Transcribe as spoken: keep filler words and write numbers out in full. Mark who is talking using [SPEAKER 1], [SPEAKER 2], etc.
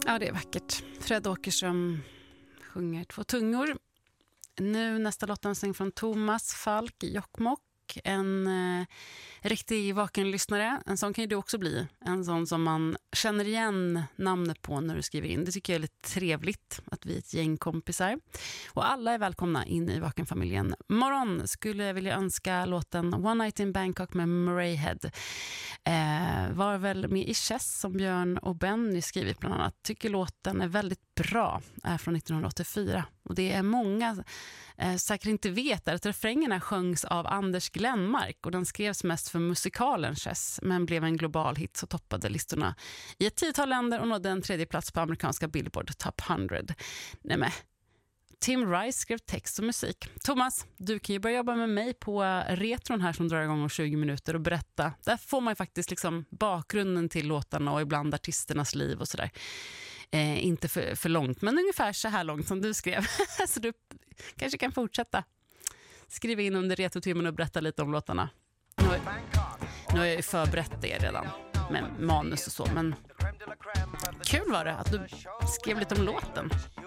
[SPEAKER 1] Ja, det är vackert. Fred Åkerström sjunger Två tungor. Nu nästa lottensning från Thomas Falk i Jokkmokk. En eh, riktig vakenlyssnare. En sån kan ju du också bli. En sån som man känner igen namnet på när du skriver in. Det tycker jag är lite trevligt att vi är ett gäng kompisar. Och alla är välkomna in i Vakenfamiljen. Morgon skulle jag vilja önska låten One Night in Bangkok med Murray Head. Eh, var väl med i Chess som Björn och Benny skrivit bland annat. Tycker låten är väldigt bra. Är från nittonhundraåttiofyra. Och det är många eh, säkert inte vet att refrängerna sjöngs av Anders Glenmark och den skrevs mest för musikalen Chess men blev en global hit så toppade listorna i ett tiotal länder och nådde en tredje plats på amerikanska Billboard Top hundra. Nej men, Tim Rice skrev text och musik. Thomas, du kan ju börja jobba med mig på retron här som drar igång om tjugo minuter och berätta. Där får man ju faktiskt liksom bakgrunden till låtarna och ibland artisternas liv och sådär. Eh, inte för, för långt, men ungefär så här långt som du skrev. Så du kanske kan fortsätta. Skriv in under retrotimmen och berätta lite om låtarna. Nu, nu har jag ju förberett det redan med manus och så, men kul var det att du skrev lite om låten.